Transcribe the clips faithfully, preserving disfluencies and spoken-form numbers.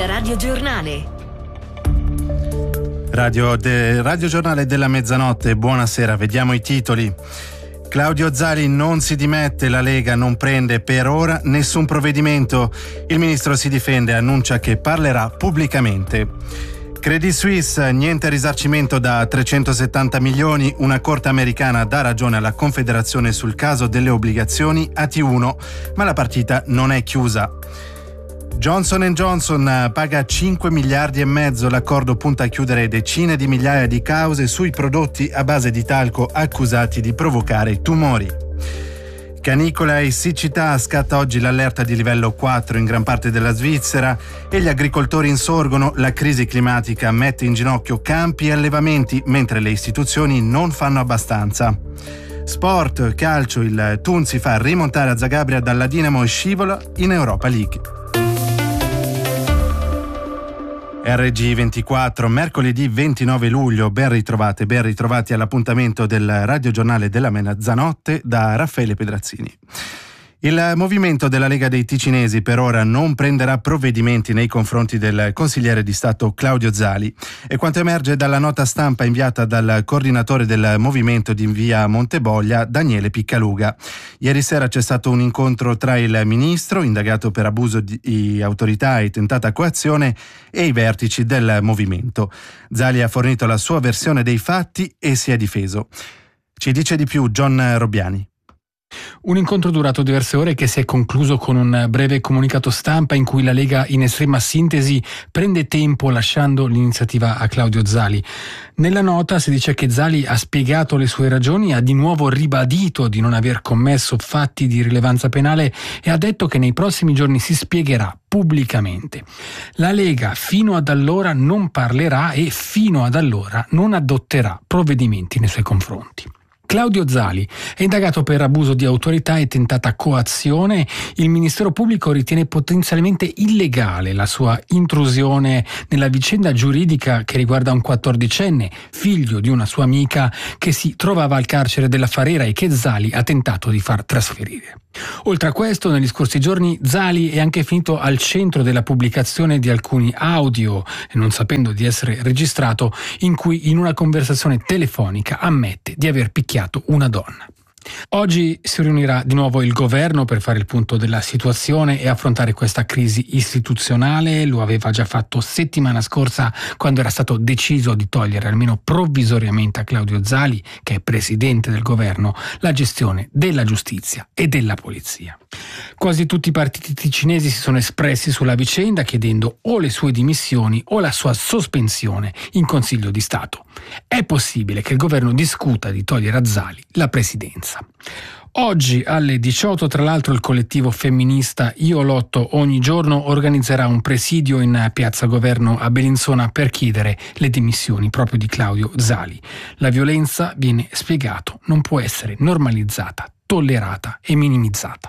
Il Radio Giornale. Radio, de, Radio Giornale della mezzanotte, buonasera, vediamo i titoli. Claudio Zali non si dimette, la Lega non prende per ora nessun provvedimento. Il ministro si difende e annuncia che parlerà pubblicamente. Credit Suisse, niente risarcimento da trecentosettanta milioni, una corte americana dà ragione alla Confederazione sul caso delle obbligazioni A T uno, ma la partita non è chiusa. Johnson and Johnson paga cinque miliardi e mezzo, l'accordo punta a chiudere decine di migliaia di cause sui prodotti a base di talco accusati di provocare tumori. Canicola e siccità, scatta oggi l'allerta di livello quattro in gran parte della Svizzera e gli agricoltori insorgono, la crisi climatica mette in ginocchio campi e allevamenti mentre le istituzioni non fanno abbastanza. Sport, calcio, il Thun si fa rimontare a Zagabria dalla Dinamo e scivola in Europa League. R G ventiquattro, mercoledì ventinove luglio, ben ritrovate, ben ritrovati all'appuntamento del Radio Giornale della mezzanotte da Raffaele Pedrazzini. Il movimento della Lega dei Ticinesi per ora non prenderà provvedimenti nei confronti del consigliere di Stato Claudio Zali. E quanto emerge dalla nota stampa inviata dal coordinatore del movimento di via Monteboglia, Daniele Piccaluga. Ieri sera c'è stato un incontro tra il ministro, indagato per abuso di autorità e tentata coazione, e i vertici del movimento. Zali ha fornito la sua versione dei fatti e si è difeso. Ci dice di più John Robbiani. Un incontro durato diverse ore che si è concluso con un breve comunicato stampa in cui la Lega, in estrema sintesi, prende tempo lasciando l'iniziativa a Claudio Zali. Nella nota si dice che Zali ha spiegato le sue ragioni, ha di nuovo ribadito di non aver commesso fatti di rilevanza penale e ha detto che nei prossimi giorni si spiegherà pubblicamente. La Lega fino ad allora non parlerà e fino ad allora non adotterà provvedimenti nei suoi confronti. Claudio Zali è indagato per abuso di autorità e tentata coazione. Il Ministero Pubblico ritiene potenzialmente illegale la sua intrusione nella vicenda giuridica che riguarda un quattordicenne, figlio di una sua amica, che si trovava al carcere della Farera e che Zali ha tentato di far trasferire. Oltre a questo, negli scorsi giorni Zali è anche finito al centro della pubblicazione di alcuni audio, non sapendo di essere registrato, in cui in una conversazione telefonica ammette di aver picchiato una donna. Oggi si riunirà di nuovo il governo per fare il punto della situazione e affrontare questa crisi istituzionale. Lo aveva già fatto settimana scorsa quando era stato deciso di togliere almeno provvisoriamente a Claudio Zali, che è presidente del governo, la gestione della giustizia e della polizia. Quasi tutti i partiti ticinesi si sono espressi sulla vicenda chiedendo o le sue dimissioni o la sua sospensione in Consiglio di Stato. È possibile che il governo discuta di togliere a Zali la presidenza. Oggi alle diciotto, tra l'altro, il collettivo femminista Io Lotto Ogni Giorno organizzerà un presidio in Piazza Governo a Bellinzona per chiedere le dimissioni proprio di Claudio Zali. La violenza, viene spiegato, non può essere normalizzata, tollerata e minimizzata.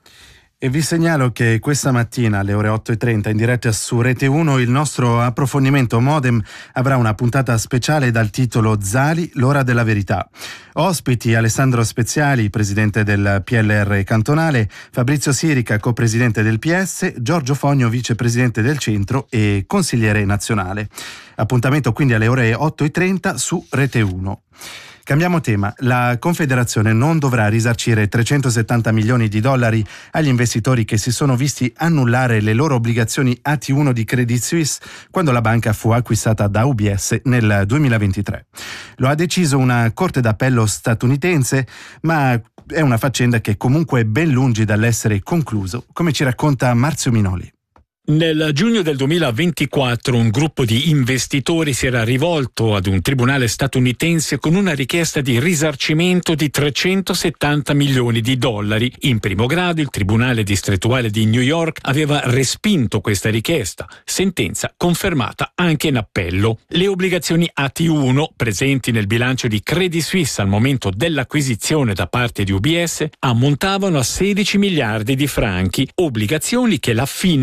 E vi segnalo che questa mattina alle ore otto e trenta in diretta su Rete uno il nostro approfondimento Modem avrà una puntata speciale dal titolo Zali, l'ora della verità. Ospiti Alessandro Speziali, presidente del P L R cantonale, Fabrizio Sirica, copresidente del P S, Giorgio Fogno, vicepresidente del Centro e consigliere nazionale. Appuntamento quindi alle ore otto e trenta su Rete uno. Cambiamo tema. La Confederazione non dovrà risarcire trecentosettanta milioni di dollari agli investitori che si sono visti annullare le loro obbligazioni A T uno di Credit Suisse quando la banca fu acquistata da U B S nel duemilaventitré. Lo ha deciso una corte d'appello statunitense, ma è una faccenda che comunque è ben lungi dall'essere concluso, come ci racconta Marzio Minoli. Nel giugno del duemilaventiquattro un gruppo di investitori si era rivolto ad un tribunale statunitense con una richiesta di risarcimento di trecentosettanta milioni di dollari. In primo grado il tribunale distrettuale di New York aveva respinto questa richiesta, sentenza confermata anche in appello. Le obbligazioni A T uno presenti nel bilancio di Credit Suisse al momento dell'acquisizione da parte di U B S ammontavano a sedici miliardi di franchi, obbligazioni che la FINMA, l'autorità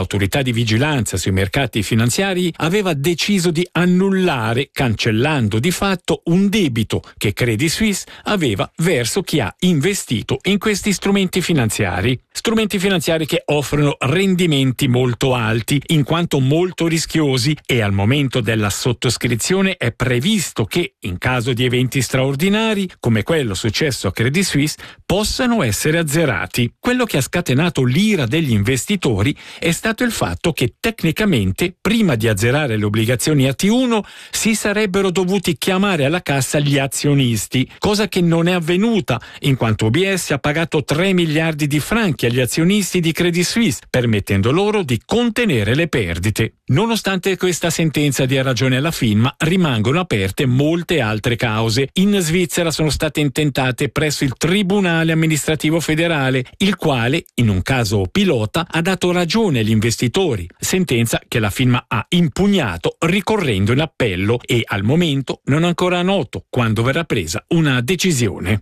l'autorità di vigilanza sui mercati finanziari aveva deciso di annullare, cancellando di fatto un debito che Credit Suisse aveva verso chi ha investito in questi strumenti finanziari. Strumenti finanziari che offrono rendimenti molto alti, in quanto molto rischiosi, e al momento della sottoscrizione è previsto che, in caso di eventi straordinari, come quello successo a Credit Suisse, possano essere azzerati. Quello che ha scatenato l'ira degli investitori è stato il fatto che tecnicamente, prima di azzerare le obbligazioni A T uno, si sarebbero dovuti chiamare alla cassa gli azionisti, cosa che non è avvenuta, in quanto O B S ha pagato tre miliardi di franchi agli azionisti di Credit Suisse, permettendo loro di contenere le perdite. Nonostante questa sentenza dia ragione alla firma, rimangono aperte molte altre cause. In Svizzera sono state intentate presso il Tribunale amministrativo federale, il quale, in un caso pilota, ha dato ragione agli investitori, sentenza che la firma ha impugnato ricorrendo in appello, e al momento non è ancora noto quando verrà presa una decisione.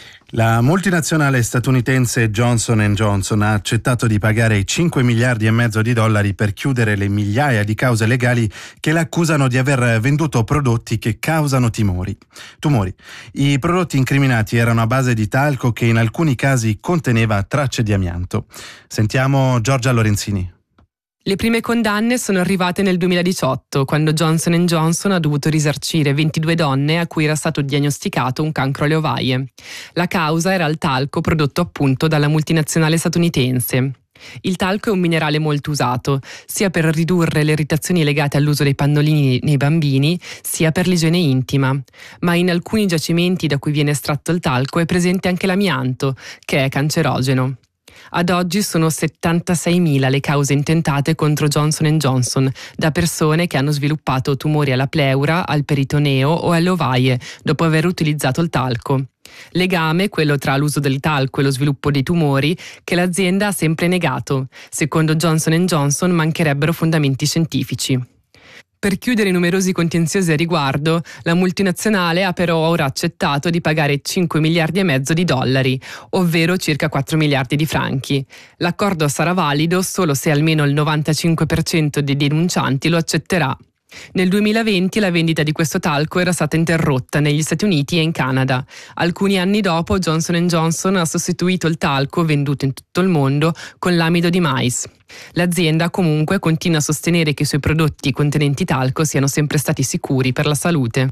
La multinazionale statunitense Johnson and Johnson ha accettato di pagare i cinque miliardi e mezzo di dollari per chiudere le migliaia di cause legali che la accusano di aver venduto prodotti che causano timori. tumori. I prodotti incriminati erano a base di talco che in alcuni casi conteneva tracce di amianto. Sentiamo Giorgia Lorenzini. Le prime condanne sono arrivate nel duemiladiciotto, quando Johnson and Johnson ha dovuto risarcire ventidue donne a cui era stato diagnosticato un cancro alle ovaie. La causa era il talco prodotto appunto dalla multinazionale statunitense. Il talco è un minerale molto usato, sia per ridurre le irritazioni legate all'uso dei pannolini nei bambini, sia per l'igiene intima. Ma in alcuni giacimenti da cui viene estratto il talco è presente anche l'amianto, che è cancerogeno. Ad oggi sono settantaseimila le cause intentate contro Johnson and Johnson da persone che hanno sviluppato tumori alla pleura, al peritoneo o alle ovaie dopo aver utilizzato il talco. Legame, quello tra l'uso del talco e lo sviluppo dei tumori, che l'azienda ha sempre negato. Secondo Johnson and Johnson mancherebbero fondamenti scientifici. Per chiudere i numerosi contenziosi a riguardo, la multinazionale ha però ora accettato di pagare cinque miliardi e mezzo di dollari, ovvero circa quattro miliardi di franchi. L'accordo sarà valido solo se almeno il novantacinque per cento dei denuncianti lo accetterà. Nel duemilaventi la vendita di questo talco era stata interrotta negli Stati Uniti e in Canada. Alcuni anni dopo Johnson and Johnson ha sostituito il talco venduto in tutto il mondo con l'amido di mais. L'azienda comunque continua a sostenere che i suoi prodotti contenenti talco siano sempre stati sicuri per la salute.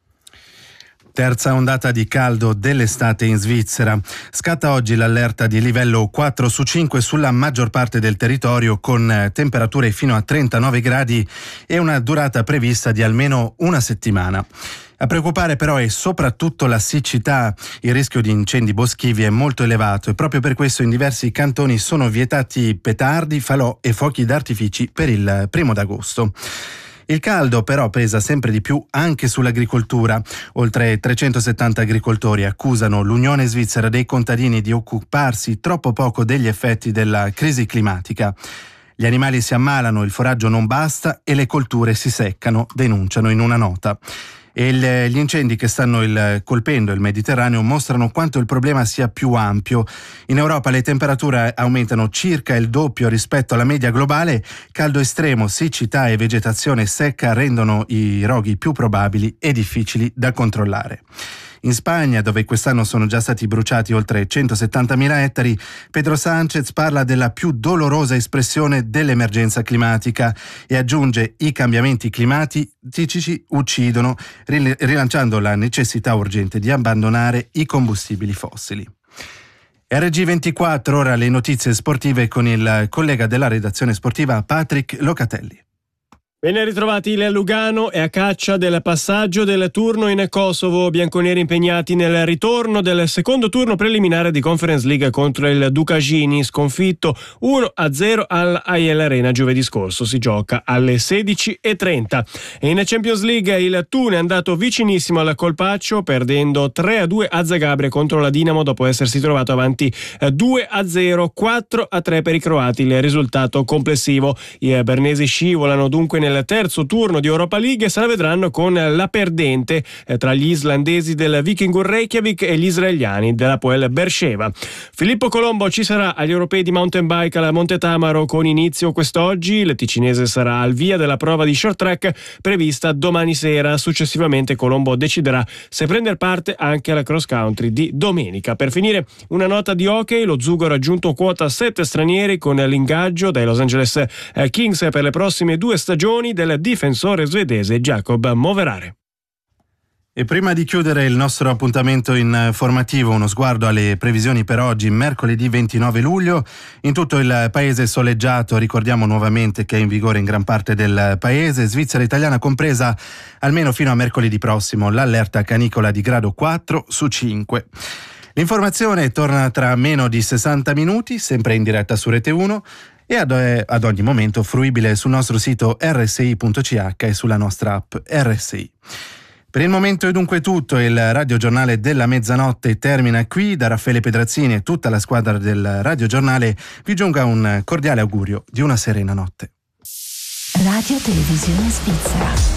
Terza ondata di caldo dell'estate in Svizzera. Scatta oggi l'allerta di livello quattro su cinque sulla maggior parte del territorio, con temperature fino a trentanove gradi e una durata prevista di almeno una settimana. A preoccupare però è soprattutto la siccità. Il rischio di incendi boschivi è molto elevato e proprio per questo in diversi cantoni sono vietati petardi, falò e fuochi d'artifici per il primo d'agosto. Il caldo però pesa sempre di più anche sull'agricoltura. Oltre trecentosettanta agricoltori accusano l'Unione Svizzera dei contadini di occuparsi troppo poco degli effetti della crisi climatica. Gli animali si ammalano, il foraggio non basta e le colture si seccano, denunciano in una nota. E gli incendi che stanno il, colpendo il Mediterraneo mostrano quanto il problema sia più ampio. In Europa le temperature aumentano circa il doppio rispetto alla media globale. Caldo estremo, siccità e vegetazione secca rendono i roghi più probabili e difficili da controllare. In Spagna, dove quest'anno sono già stati bruciati oltre centosettantamila ettari, Pedro Sánchez parla della più dolorosa espressione dell'emergenza climatica e aggiunge: i cambiamenti climatici uccidono, rilanciando la necessità urgente di abbandonare i combustibili fossili. R G ventiquattro, ora le notizie sportive con il collega della redazione sportiva Patrick Locatelli. Ben ritrovati, il Lugano è a caccia del passaggio del turno in Kosovo. Bianconeri impegnati nel ritorno del secondo turno preliminare di Conference League contro il Dukashini, sconfitto uno a zero all'A I L Arena giovedì scorso. Si gioca alle sedici e trenta. E in Champions League il Thun è andato vicinissimo al colpaccio, perdendo tre a due a Zagabria contro la Dinamo dopo essersi trovato avanti due a zero, quattro a tre per i croati il risultato complessivo. I bernesi scivolano dunque nella del terzo turno di Europa League se la vedranno con la perdente eh, tra gli islandesi del Vikingur Reykjavik e gli israeliani dell'Hapoel Beersheva. Filippo Colombo ci sarà agli europei di mountain bike al Monte Tamaro con inizio quest'oggi. Il ticinese sarà al via della prova di short track prevista domani sera. Successivamente Colombo deciderà se prendere parte anche alla cross country di domenica. Per finire una nota di hockey: lo Zugo ha raggiunto quota sette stranieri con l'ingaggio dai Los Angeles Kings per le prossime due stagioni del difensore svedese Jacob Moverare. E prima di chiudere il nostro appuntamento informativo, uno sguardo alle previsioni per oggi, mercoledì ventinove luglio. In tutto il paese soleggiato, ricordiamo nuovamente che è in vigore in gran parte del paese, Svizzera italiana compresa, almeno fino a mercoledì prossimo, l'allerta canicola di grado quattro su cinque. L'informazione torna tra meno di sessanta minuti, sempre in diretta su Rete uno e ad, ad ogni momento fruibile sul nostro sito erre esse i punto ci acca e sulla nostra app erre esse i. Per il momento è dunque tutto, il radiogiornale della mezzanotte termina qui. Da Raffaele Pedrazzini e tutta la squadra del radiogiornale vi giunga un cordiale augurio di una serena notte. Radio Televisione Svizzera.